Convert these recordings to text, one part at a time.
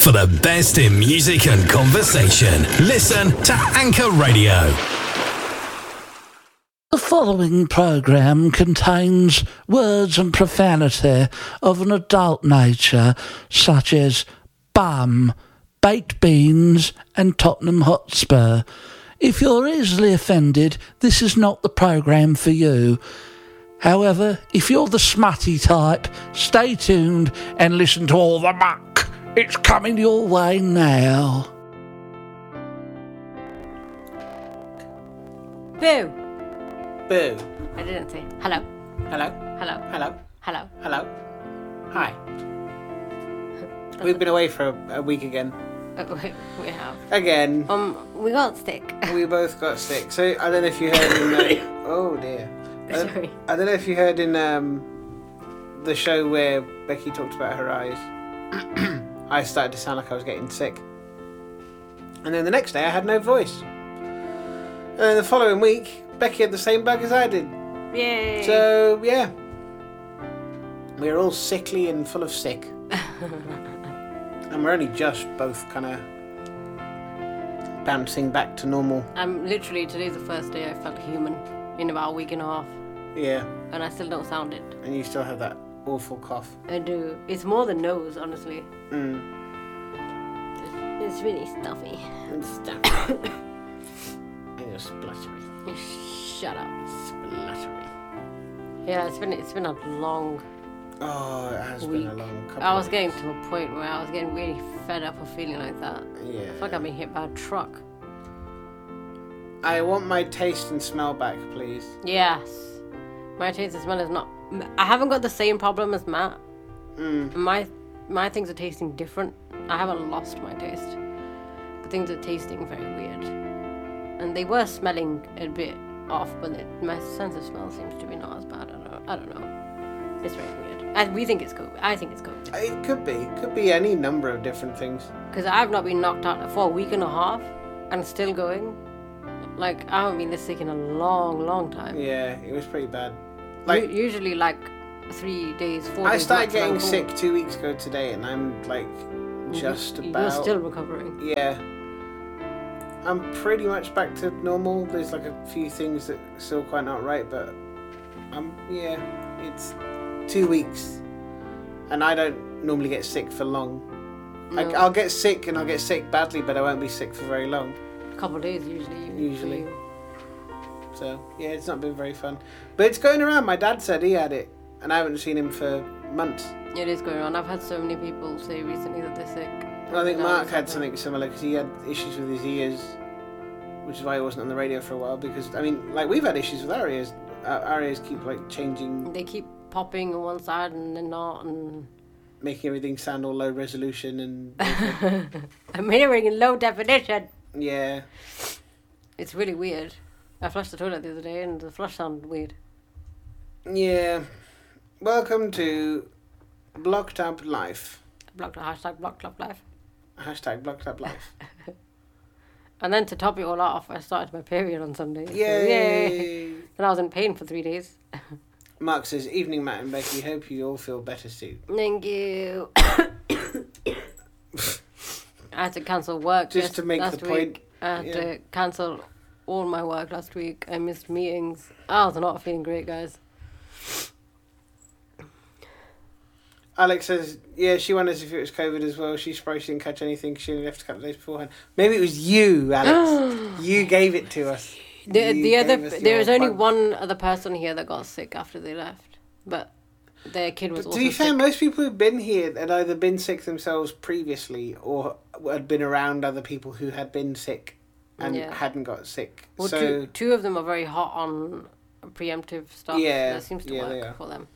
For the best in music and conversation, listen to Anchor Radio. The following programme contains words and profanity of an adult nature, such as bum, baked beans and Tottenham Hotspur. If you're easily offended, this is not the programme for you. However, if you're the smutty type, stay tuned and listen to all the muck. It's coming your way now. Boo! Boo. I didn't say hello. Hello. Hello. Hello. Hello. Hello. Hi. We've been away for a week again. We have. Again. We got sick. We both got sick. So I don't know if you heard in oh dear. Sorry. I don't know if you heard in the show where Becky talked about her eyes. I started to sound like I was getting sick. And then the next day I had no voice. And then the following week, Becky had the same bug as I did. Yay! So, yeah. We're all sickly and full of sick. And we're only just both kind of bouncing back to normal. Today's the first day I felt human in about a week and a half. Yeah. And I still don't sound it. And you still have that awful cough. I do. It's more than nose, honestly. Mm. It's really stuffy. It's stuffy. And you're spluttery. Shut up. Spluttery. Yeah, it's been a long Oh, it has week. been a long couple I was of getting weeks. to a point where I was getting really fed up of feeling like that. Yeah. I feel like I've been hit by a truck. I want my taste and smell back, please. Yes. My taste and smell is not... I haven't got the same problem as Matt. Mm. My things are tasting different. I haven't lost my taste. But things are tasting very weird. And they were smelling a bit off, but my sense of smell seems to be not as bad. I don't know. It's very weird. And we think it's COVID. I think it's COVID. It could be. Could be any number of different things. Because I've not been knocked out for a week and a half and still going. Like, I haven't been this sick in a long, long time. Yeah, it was pretty bad. Usually, 3 days, 4 days. I started getting maximum. sick 2 weeks ago today, and I'm just about. You're still recovering. Yeah. I'm pretty much back to normal. There's a few things that are still quite not right, but it's 2 weeks, and I don't normally get sick for long. No. I'll get sick, and I'll get sick badly, but I won't be sick for very long. A couple of days usually. So yeah, it's not been very fun, but it's going around. My dad said he had it, and I haven't seen him for months. It is going on. I've had so many people say recently that they're sick. I think No, Mark it's had okay. something similar because he had issues with his ears, which is why he wasn't on the radio for a while. Because we've had issues with our ears. Our ears keep changing, They keep popping on one side and then not, and making everything sound all low resolution and I'm hearing in low definition. yeah. It's really weird. I flushed the toilet the other day and the flush sounded weird. Yeah. Welcome to Blocked Up Life. Hashtag blocked up life. Hashtag Blocked Up Life. And then to top it all off, I started my period on Sunday. So Yay! And I was in pain for 3 days. Mark says, "Evening, Matt and Becky. Hope you all feel better soon." Thank you. I had to cancel work Just to make last the point, week. I had to cancel all my work last week. I missed meetings. I was not feeling great, guys. Alex says, yeah, she wonders if it was COVID as well. She's surprised she didn't catch anything because she only left a couple of days beforehand. Maybe it was you, Alex. You gave it to us. There was only bug. one other person here that got sick after they left. But their kid was But also to be fair, sick. most people who've been here had either been sick themselves previously or had been around other people who had been sick and hadn't got sick. Well, so two of them are very hot on preemptive stuff. Yeah, That seems to yeah, they work are. for them.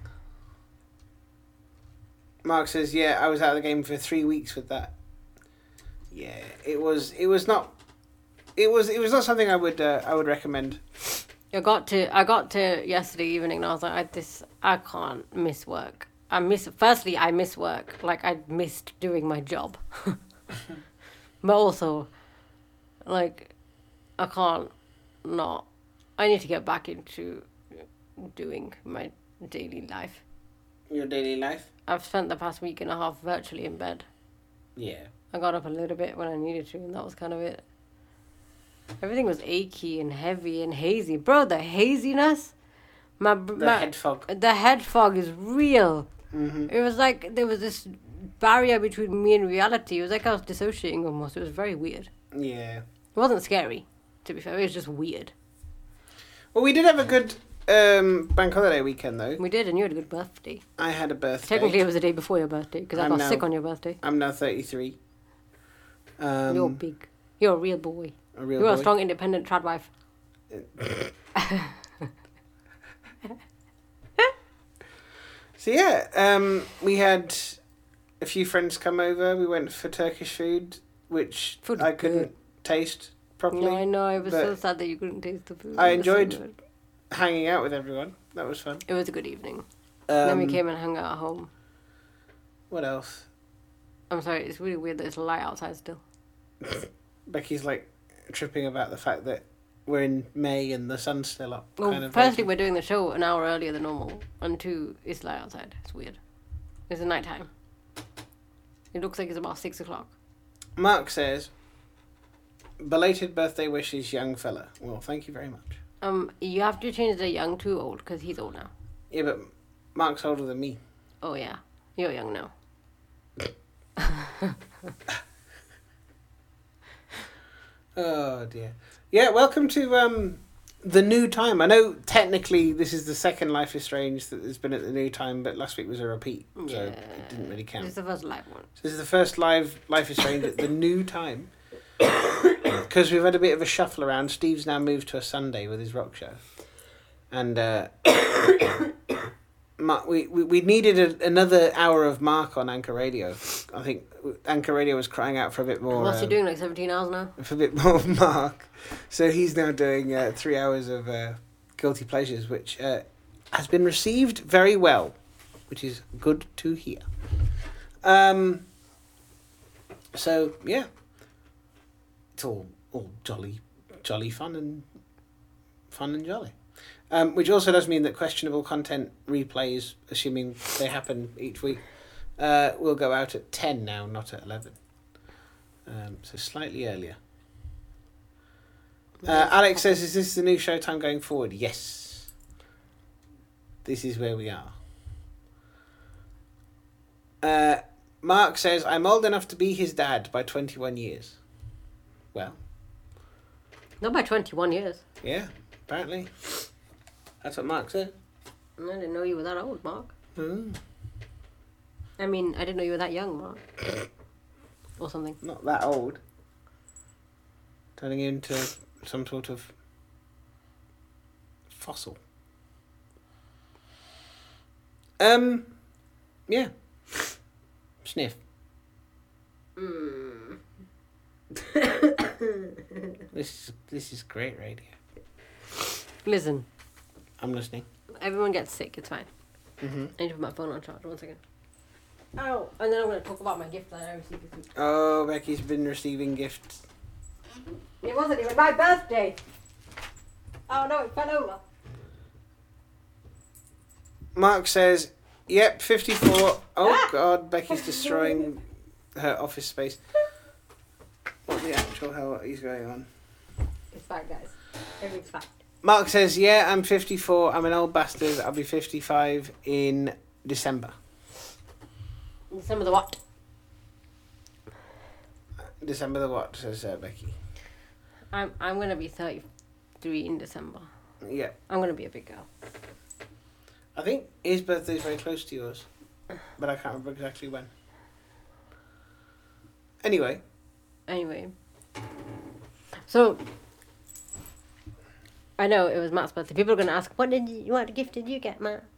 Mark says, yeah, I was out of the game for 3 weeks with that. Yeah, it was not something I would recommend. I got to yesterday evening and I was like, I can't miss work. I miss work. Like, I missed doing my job. But also, like, I can't not. I need to get back into doing my daily life. Your daily life? I've spent the past week and a half virtually in bed. Yeah. I got up a little bit when I needed to, and that was kind of it. Everything was achy and heavy and hazy. Bro, the haziness. The head fog. The head fog is real. Mm-hmm. It was like there was this barrier between me and reality. It was like I was dissociating almost. It was very weird. Yeah. It wasn't scary, to be fair. It was just weird. Well, we did have a good bank holiday weekend, though. We did, and you had a good birthday. I had a birthday. Technically, it was the day before your birthday, because I got sick on your birthday. I'm now 33. You're big. You're a real boy. A real You're boy. a strong, independent trad wife. So yeah, we had a few friends come over. We went for Turkish food, which Food I was couldn't good. taste properly. No, I know. I was but so sad that you couldn't taste the food. I It was so enjoyed good. hanging out with everyone. That was fun. It was a good evening. Then we Um, came and hung out at home. What else? I'm sorry, it's really weird that it's light outside still. Becky's like tripping about the fact that we're in May and the sun's still up. Well, kind of firstly, thing. we're doing the show an hour earlier than normal, and two, it's light outside. It's weird. It's night time. It looks like it's about 6 o'clock. Mark says, "Belated birthday wishes, young fella." Well, thank you very much. You have to change the young to old, because he's old now. Yeah, but Mark's older than me. Oh, yeah. You're young now. Oh dear. Yeah, welcome to the new time. I know technically this is the second Life is Strange that has been at the new time, but last week was a repeat, so it didn't really count. This is the first live one. So this is the first live Life is Strange at the new time. Because we've had a bit of a shuffle around. Steve's now moved to a Sunday with his rock show. And we needed another hour of Mark on Anchor Radio. I think Anchor Radio was crying out for a bit more. What's he doing, like 17 hours now? For a bit more of Mark. So he's now doing 3 hours of Guilty Pleasures, which has been received very well, which is good to hear. So, yeah. It's all jolly fun and jolly. Which also does mean that questionable content replays, assuming they happen each week, will go out at 10 now, not at 11. So slightly earlier. Alex says, "Is this the new Showtime going forward?" Yes. This is where we are. Mark says, "I'm old enough to be his dad by 21 years. Well. Not by 21 years. Yeah, apparently. That's what Mark said. I didn't know you were that old, Mark. Mm. I mean, I didn't know you were that young, Mark. Or something. Not that old. Turning into some sort of fossil. Yeah. Sniff. This is great radio. Listen, I'm listening. everyone gets sick, it's fine. Mm-hmm. I need to put my phone on charge, 1 second. Ow! And then I'm going to talk about my gift that I received this week. Oh, Becky's been receiving gifts. It wasn't even my birthday! Oh no, it fell over. Mark says, "Yep, 54. Oh God, Becky's destroying her office space. What the actual hell is going on? It's fine, guys. Everything's fine. Mark says, "Yeah, I'm 54. I'm an old bastard. I'll be 55 in December." Some of the what? December the what? Says Becky. I'm going to be 33 in December. Yeah, I'm going to be a big girl. I think his birthday's very close to yours, but I can't remember exactly when. Anyway, so I know it was Matt's birthday. People are going to ask, what gift did you get, Matt?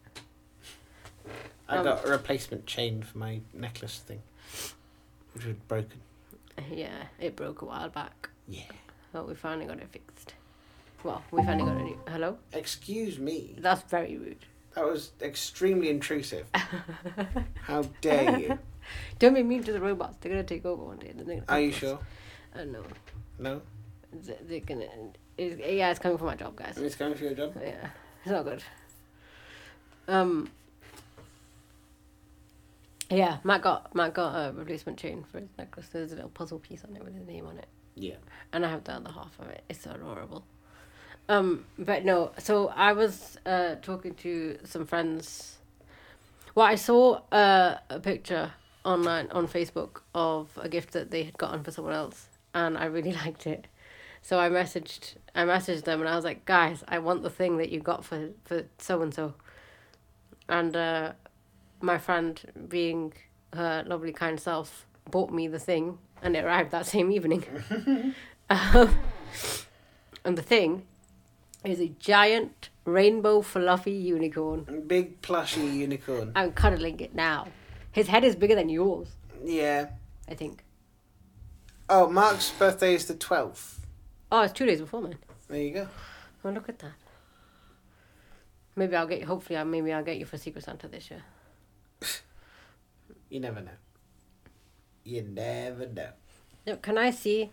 I got a replacement chain for my necklace thing, which was broken. Yeah, it broke a while back. Yeah. But we finally got it fixed. Well, we finally got a new... Hello? Excuse me. That's very rude. That was extremely intrusive. How dare you? Don't be mean to the robots. They're going to take over one day. They're gonna Are you us. sure? No. No? They're going to... Yeah, it's coming from my job, guys. It's going for your job? Yeah, it's not good. Yeah, Matt got a replacement chain for his necklace. There's a little puzzle piece on it with his name on it. Yeah. And I have the other half of it. It's so adorable. But no, so I was talking to some friends. Well, I saw a picture online on Facebook of a gift that they had gotten for someone else, and I really liked it. So I messaged them, and I was like, guys, I want the thing that you got for so and so. And my friend, being her lovely kind self, bought me the thing, and it arrived that same evening. And the thing is a giant rainbow fluffy unicorn. Big plushy unicorn. I'm cuddling it now. His head is bigger than yours, Yeah. I think. Oh, Mark's birthday is the 12th. Oh, it's 2 days before mine. There you go. Oh, look at that. Maybe I'll get you. Hopefully, I'll get you for Secret Santa this year. You never know. You never know. No, can I see?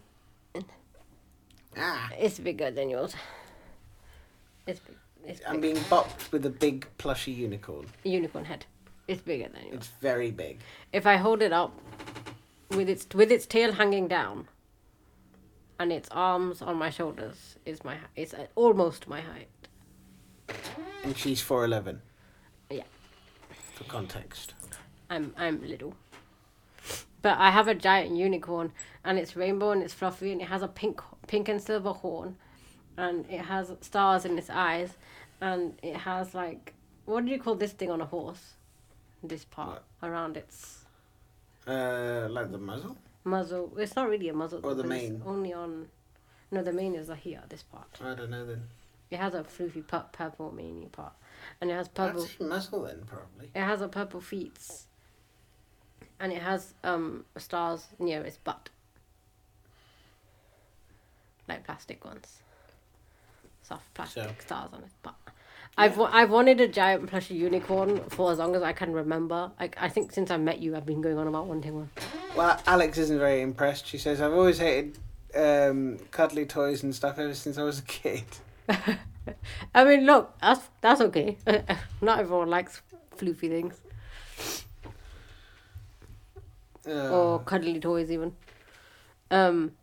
Ah. It's bigger than yours. It's big. It's I'm big. being bopped with a big plushy unicorn. Unicorn head. It's bigger than yours. It's very big. If I hold it up, with its tail hanging down, and its arms on my shoulders, it's almost my height. And she's 4'11". Yeah. For context. I'm little. But I have a giant unicorn, and it's rainbow and it's fluffy, and it has a pink and silver horn, and it has stars in its eyes, and it has like, what do you call this thing on a horse? This part around its Like the muzzle? muzzle. It's not really a muzzle. Or the but it's mane? only on. No, the mane is here. This part. I don't know then. It has a floofy purple maney part, and it has purple. I'd say muzzle then, probably. It has a purple feet, and it has stars near its butt, like plastic ones. Soft plastic stars on its butt. I've wanted a giant plushy unicorn for as long as I can remember. I think since I met you, I've been going on about wanting one. Well, Alex isn't very impressed. She says, I've always hated cuddly toys and stuff ever since I was a kid. I mean, look, that's okay. Not everyone likes floofy things or cuddly toys even.